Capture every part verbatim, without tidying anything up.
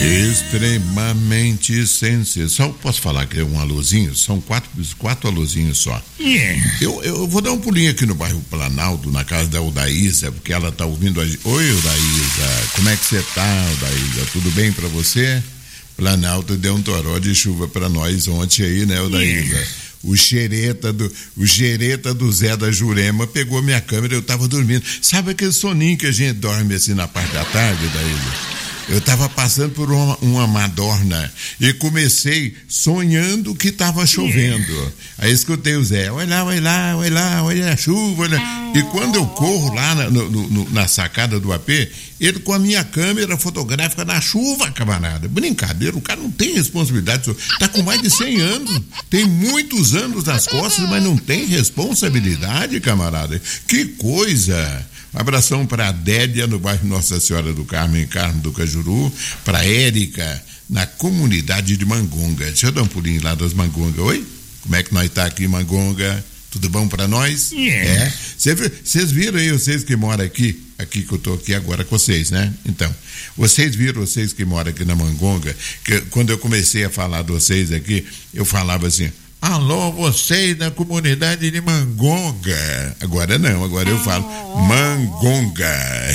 Extremamente sensível. Só posso falar que é um alôzinho? São quatro, quatro alôzinhos só. Yeah. Eu, eu vou dar um pulinho aqui no bairro Planalto, na casa da Odaísa, porque ela tá ouvindo a gente. Oi, Odaísa, como é que você tá, Odaísa? Tudo bem pra você? Planalto deu um toró de chuva pra nós ontem aí, né, Odaísa? Yeah. O xereta do, o xereta do Zé da Jurema pegou minha câmera, eu tava dormindo. Sabe aquele soninho que a gente dorme assim na parte da tarde, Odaísa? Eu estava passando por uma, uma madorna e comecei sonhando que estava chovendo. Aí escutei o Zé, olha lá, olha lá, olha lá, olha a chuva, olha. E quando eu corro lá na, no, no, na sacada do A P, ele com a minha câmera fotográfica na chuva, camarada. Brincadeira, o cara não tem responsabilidade. Está com mais de cem anos, tem muitos anos nas costas, mas não tem responsabilidade, camarada. Que coisa! Um abração para a Délia, no bairro Nossa Senhora do Carmo, em Carmo do Cajuru, para a Érica, na comunidade de Mangonga. Deixa eu dar um pulinho lá das Mangonga. Oi? Como é que nós tá aqui, Mangonga? Tudo bom para nós? Yeah. É. Vocês viram aí, vocês que moram aqui, aqui que eu tô aqui agora com vocês, né? Então, vocês viram, vocês que moram aqui na Mangonga, que quando eu comecei a falar de vocês aqui, eu falava assim, alô, vocês da comunidade de Mangonga. Agora não, agora eu falo Mangonga.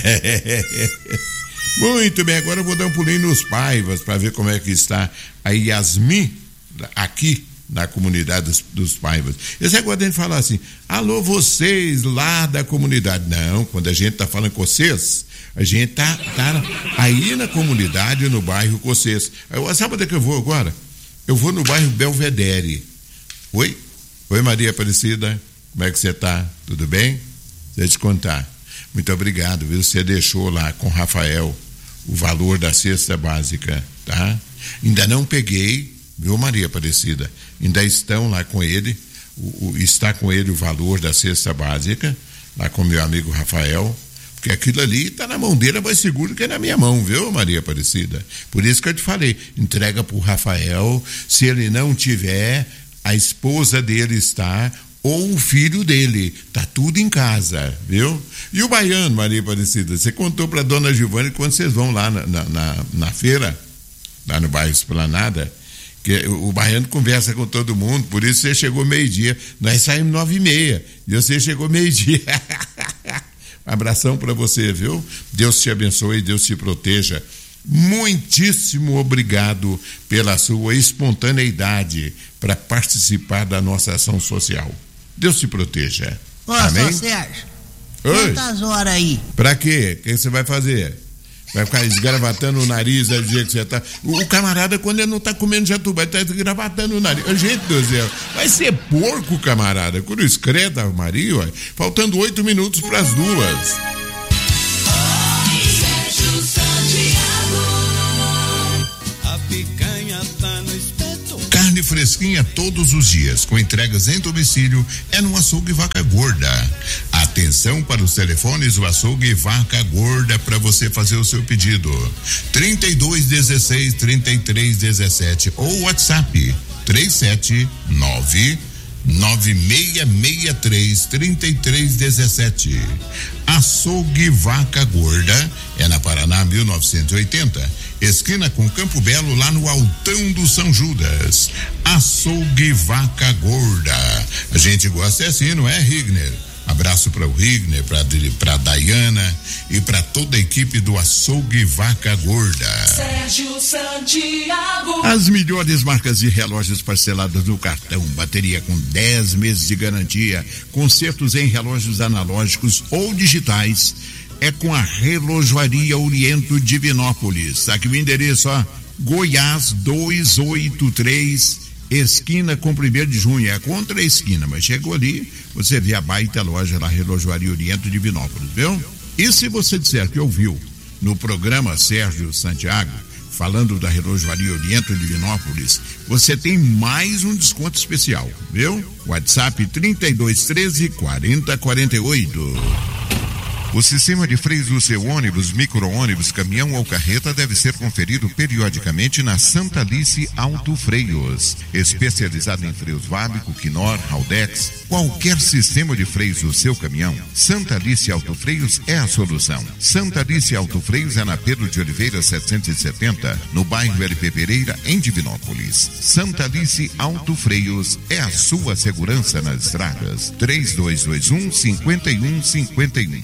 Muito bem, agora eu vou dar um pulinho nos Paivas para ver como é que está a Yasmin aqui na comunidade dos, dos Paivas. Esse negócio de falar assim, alô, vocês lá da comunidade. Não, quando a gente tá falando com vocês, a gente tá, tá aí na comunidade, no bairro com vocês. Eu, sabe onde é que eu vou agora? Eu vou no bairro Belvedere. Oi? Oi, Maria Aparecida, como é que você tá? Tudo bem? Deixa eu te contar. Muito obrigado, viu? Você deixou lá com o Rafael o valor da cesta básica, tá? Ainda não peguei, viu, Maria Aparecida? Ainda estão lá com ele, o, o, está com ele o valor da cesta básica, lá com meu amigo Rafael, porque aquilo ali está na mão dele, é mais seguro que na minha mão, viu, Maria Aparecida? Por isso que eu te falei, entrega pro Rafael, se ele não tiver, a esposa dele está, ou o filho dele, tá tudo em casa, viu? E o baiano, Maria Aparecida, você contou pra dona Giovana quando vocês vão lá na, na, na, na feira, lá no bairro Esplanada, que o baiano conversa com todo mundo, por isso você chegou meio-dia, nós saímos nove e meia, e você chegou meio-dia. Um abração pra você, viu? Deus te abençoe, Deus te proteja. Muitíssimo obrigado pela sua espontaneidade para participar da nossa ação social. Deus te proteja. Ô, amém? Sérgio, quantas horas aí? Pra quê? O que você vai fazer? Vai ficar esgravatando o nariz do jeito que você tá? O camarada, quando ele não tá comendo jatubá, ele tá esgravatando o nariz. Gente do céu, vai ser porco, camarada. Cruz creda, Maria, ué. Faltando oito minutos para as duas. Carne fresquinha todos os dias, com entregas em domicílio, é no Açougue Vaca Gorda. Atenção para os telefones do Açougue Vaca Gorda para você fazer o seu pedido. trinta e dois, dezesseis, trinta e três, dezessete ou WhatsApp três sete nove nove seis seis três, três três um sete. Açougue Vaca Gorda é na Paraná mil novecentos e oitenta, esquina com Campo Belo, lá no Altão do São Judas. Açougue Vaca Gorda. A gente gosta assim, não é, Rigner? Abraço para o Rigner, para a Dayana e para toda a equipe do Açougue Vaca Gorda. Sérgio Santiago. As melhores marcas de relógios parceladas no cartão, bateria com dez meses de garantia, consertos em relógios analógicos ou digitais, é com a Relojoaria Oriento Divinópolis. Aqui o endereço, ó, Goiás duzentos e oitenta e três, esquina com primeiro de junho, é contra a esquina, mas chegou ali, você vê a baita loja lá, Relojoaria Oriento Divinópolis, viu? E se você disser que ouviu no programa Sérgio Santiago, falando da Relojoaria Oriento Divinópolis, você tem mais um desconto especial, viu? WhatsApp trinta e dois, treze, quarenta, quarenta e oito. O sistema de freios do seu ônibus, micro-ônibus, caminhão ou carreta deve ser conferido periodicamente na Santa Alice Auto Freios. Especializado em freios Vábico, Quinor, Haldex, qualquer sistema de freios do seu caminhão, Santa Alice Auto Freios é a solução. Santa Alice Auto Freios é na Pedro de Oliveira setecentos e setenta, no bairro L P Pereira, em Divinópolis. Santa Alice Auto Freios é a sua segurança nas estradas. três dois dois um, cinco um cinco um.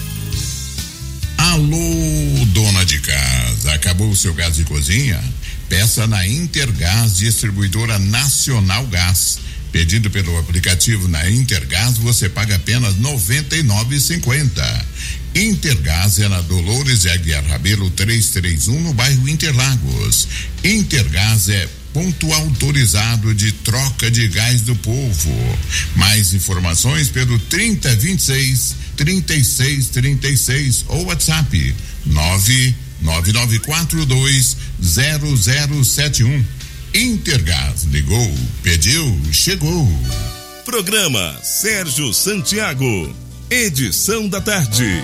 Alô, dona de casa, acabou o seu gás de cozinha? Peça na Intergás, distribuidora Nacional Gás. Pedindo pelo aplicativo na Intergás, você paga apenas noventa e nove reais e cinquenta centavos. Intergás é na Dolores de Aguiar Rabelo trezentos e trinta e um, no bairro Interlagos. Intergás é ponto autorizado de troca de gás do povo. Mais informações pelo trinta, vinte e seis, trinta e seis, trinta e seis ou WhatsApp nove nove nove quatro dois zero zero sete um. Intergás, ligou, pediu, chegou. Programa Sérgio Santiago, edição da tarde.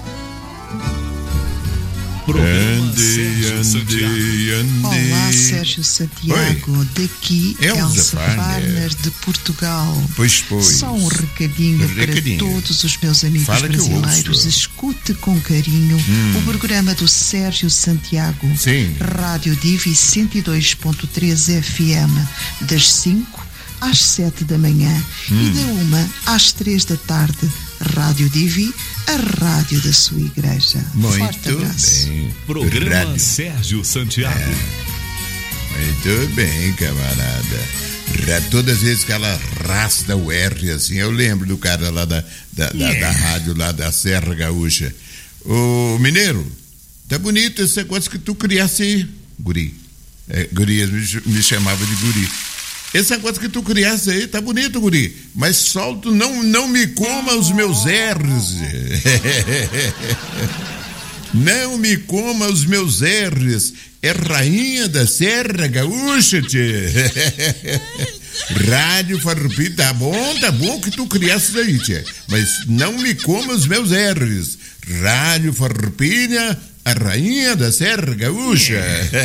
Ande, ande, ande. Olá, Sérgio Santiago. Oi. Daqui Elsa Farner de Portugal. Pois, pois. Só um recadinho, um recadinho para todos os meus amigos Fala brasileiros. Escute com carinho hum. o programa do Sérgio Santiago. Sim. Rádio Divi cento e dois ponto três F M, das cinco às sete da manhã hum. e da uma às três da tarde. Rádio Divi, a rádio da sua igreja. Muito Forte abraço. bem. Programa rádio. Sérgio Santiago. É. Muito bem, camarada. Todas as vezes que ela rasta o R assim, eu lembro do cara lá da, da, yeah. da, da rádio lá da Serra Gaúcha. Ô, mineiro, tá bonito esse negócio que tu criasse aí. Guri. É, gurias me, me chamava de guri. Esse negócio que tu criasse aí, tá bonito, guri. Mas solto, não, não me coma os meus R's. Não me coma os meus R's. É rainha da Serra Gaúcha, tchê. Rádio Farroupilha, tá bom, tá bom que tu criasse aí, tchê. Mas não me coma os meus R's. Rádio Farroupilha, a rainha da Serra Gaúcha.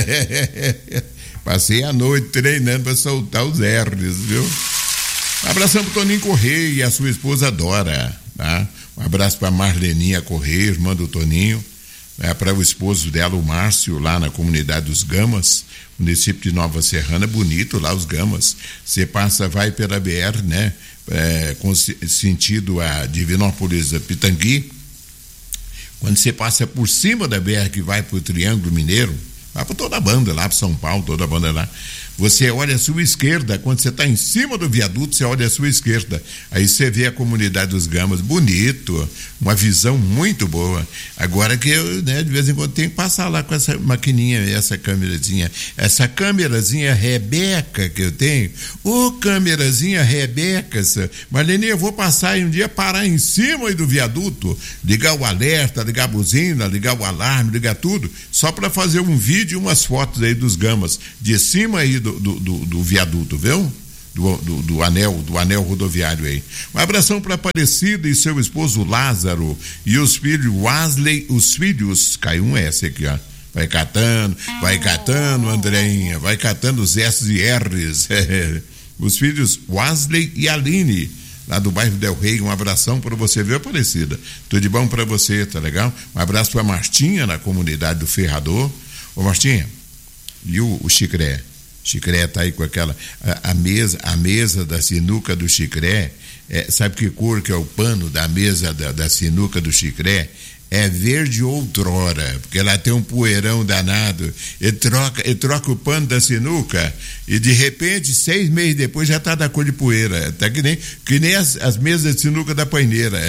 Passei a noite treinando para soltar os R's, viu? Um abração pro Toninho Correia e a sua esposa Dora, tá? Um abraço pra Marleninha Correia, irmã do Toninho, né? Para o esposo dela, o Márcio, lá na comunidade dos Gamas, município de Nova Serrana, bonito lá os Gamas. Você passa, vai pela B R, né? É, com sentido a Divinópolis, a Pitangui. Quando você passa por cima da B R que vai pro Triângulo Mineiro, vai para toda a banda lá, para São Paulo, toda a banda lá. Você olha à sua esquerda, quando você está em cima do viaduto, você olha à sua esquerda. Aí você vê a comunidade dos Gamas, bonito, uma visão muito boa. Agora que eu, né, de vez em quando tenho que passar lá com essa maquininha, essa câmerazinha, essa câmerazinha Rebeca que eu tenho. Ô, câmerazinha Rebeca, Marlene, eu vou passar aí um dia, parar em cima aí do viaduto, ligar o alerta, ligar a buzina, ligar o alarme, ligar tudo, só para fazer um vídeo e umas fotos aí dos Gamas, de cima aí do, do, do, do viaduto, viu? Do, do, do anel, do anel rodoviário aí. Um abração para Aparecida e seu esposo Lázaro e os filhos Wesley, os filhos, caiu um S aqui, ó. Vai catando, vai catando, Andreinha, vai catando os S e R's. Os filhos Wesley e Aline, lá do bairro Del Rey. Um abração para você, viu, Aparecida? Tudo de bom para você, tá legal? Um abraço para Martinha, na comunidade do Ferrador. Ô, Martinha, e o, o Chicré? Chicré tá aí com aquela, a, a mesa, a mesa da sinuca do Chicré, é, sabe que cor que é o pano da mesa da, da sinuca do Chicré? É verde outrora, porque lá tem um poeirão danado. Ele troca, ele troca o pano da sinuca e de repente, seis meses depois, já tá da cor de poeira. Tá que nem, que nem as, as mesas de sinuca da paineira.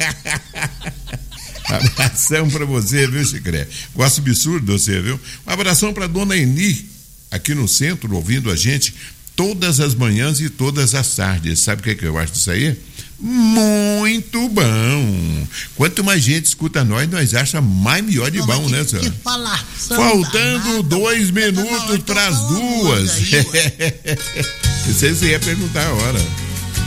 Abração pra você, viu, Chicré? Gosto absurdo de você, viu? Um abração pra dona Eni, aqui no centro, ouvindo a gente todas as manhãs e todas as tardes. Sabe o que, é que eu acho disso aí? Muito bom. Quanto mais gente escuta nós, nós acha mais melhor de bom, né, senhor? Faltando dois minutos para as duas. Isso aí você ia perguntar a hora.